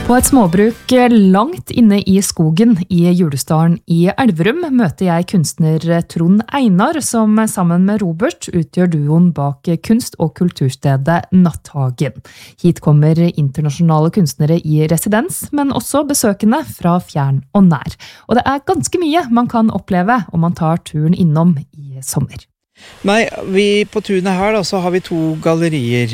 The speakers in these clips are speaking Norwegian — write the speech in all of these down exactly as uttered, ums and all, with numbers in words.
På et småbruk langt inne i skogen i Julesdalen i Elverum møter jeg kunstner Trond Einar, som sammen med Robert utgjør duoen bak kunst- og kulturstedet Natthagen. Hit kommer internasjonale kunstnere i residens, men også besøkende fra fjern og nær. Og det er ganske mye man kan oppleve om man tar turen innom i sommer. Nei, vi på tunet her da, så har vi to gallerier,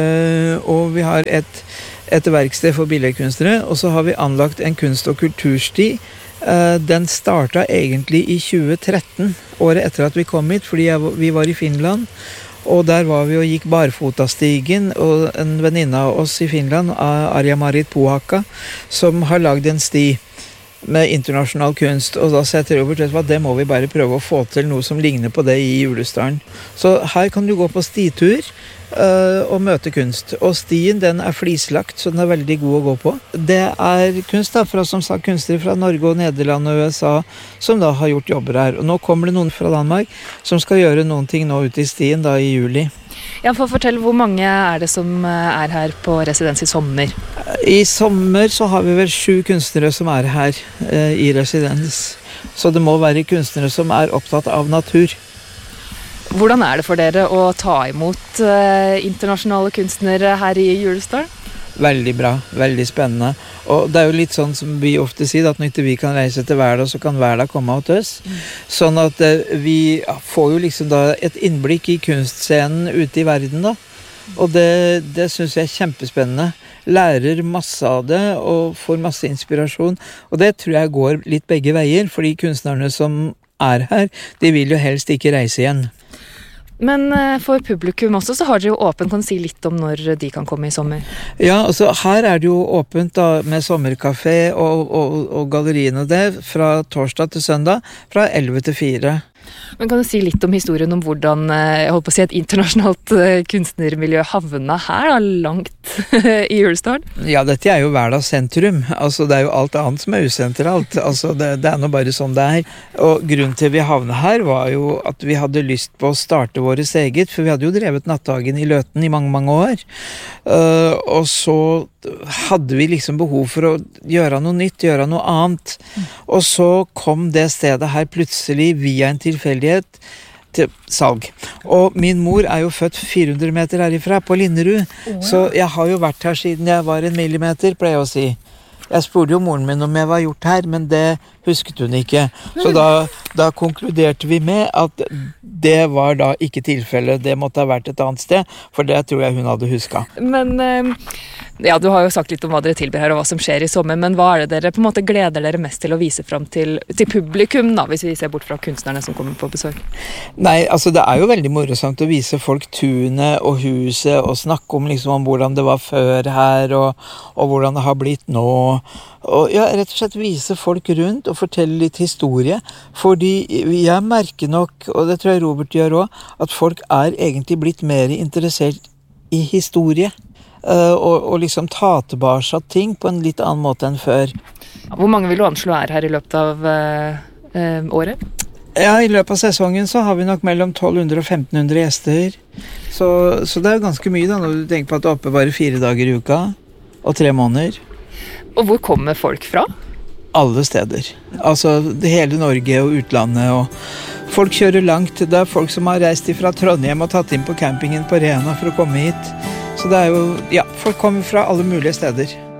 og vi har et et verksted for billedkunstnere, og så har vi anlagt en kunst- og kultursti. Den startet egentlig i tjue tretten, året etter at vi kom hit, fordi vi var i Finland, og der var vi og gikk barfotastigen, og en venninne av oss i Finland, Arja-Marit Pohakka, som har lagd en sti med internasjonal kunst, og da sa jeg til Robert, vet du hva, det må vi bare prøve å få til noe som ligner på det i Julesdalen. Så her kan du gå på stitur uh, og møte kunst, og stien den er flislagt, så den er veldig god å gå på. Det er kunst da, fra, som sagt, kunstnere fra Norge og Nederland og U S A, som da har gjort jobber her. Og nå kommer det noen fra Danmark, som skal gjøre noen ting nå ute i stien da i juli. Ja, for fortell, hvor mange er det som er her på residens i sommer? I sommer så har vi vel sju kunstnere som er her eh, i residens. Så det må være kunstnere som er opptatt av natur. Hvordan er det for dere å ta imot eh, internasjonale kunstnere her i Julesdalen? Veldig bra, veldig spennende. Og det er jo litt sånn som vi ofte sier, at når ikke vi kan reise til hverdag, så kan hverdag komme til oss. Mm. Sånn at eh, vi får jo liksom da et innblikk i kunstscenen ute i verden da. Og det, det synes jeg er kjempespennende. Lærer masse av det og får masse inspirasjon. Og det tror jeg går litt begge veier, fordi kunstnerne som er her, de vil jo helst ikke reise igjen. Men for publikum også, så har dere jo åpent, kan du si litt om når de kan komme i sommer? Ja, altså her er det jo åpent da, med sommerkafé og, og, og galleriene der, fra torsdag til søndag, fra elleve til fire. Men kan du si litt om historien om hvordan, jeg holdt på å si, et internasjonalt kunstnermiljø havna her, da, langt i Julesdalen? Ja, dette er jo hverdags sentrum. Altså, det er jo alt annet som er usentralt. Altså, det, det er nå bare sånn det er. Og grunnen til vi havna her var jo at vi hadde lyst på å starte våres eget, for vi hadde jo drevet Natthagen i Løten i mange, mange år. Uh, og så hadde vi liksom behov for å gjøre noe nytt, gjøre noe annet. Og så kom det stedet her plutselig via en tilfeldighet til salg. Og min mor er jo født fire hundre meter herifra, på Linderud. Oh, ja. Så jeg har jo vært her siden jeg var en millimeter, pleier jeg å si. Jeg spurte jo moren min om jeg var gjort her, men det husket hun ikke. Så da, da konkluderte vi med at det var da ikke tilfellet. Det måtte ha vært et annet sted, for det tror jeg hun hadde husket. Men ja, du har jo sagt litt om hva dere tilbyr her og hva som skjer i sommer, men hva er det dere på en måte gleder dere mest til å vise frem til, til publikum, da, hvis vi ser bort fra kunstnerne som kommer på besøk? Nei, altså det er jo veldig morsomt å vise folk tunet og huset, og snakke om liksom om hvordan det var før her, og, og hvordan det har blitt nå. Og ja, rett og slett vise folk rundt og fortelle litt historie, fordi jeg merker nok, og det tror jeg Robert gjør også, at folk er egentlig blitt mer interessert i historie. Uh, og, og liksom ta tilbake ting på en litt annen måte enn før. Hvor mange vil du anslå er her i løpet av uh, uh, året? Ja, i løpet av sesongen så har vi nok mellom tolv hundre og femten hundre gjester. Så, så det er ganske mye da, når du tenker på at det er oppe bare fire dager i uka, og tre måneder. Og hvor kommer folk fra? Alle steder. Altså det hele Norge og utlandet, og folk kjører langt. Det er folk som har reist fra Trondheim og tatt inn på campingen på Rena for å komme hit. Så det er jo, ja, folk kommer fra alle mulige steder.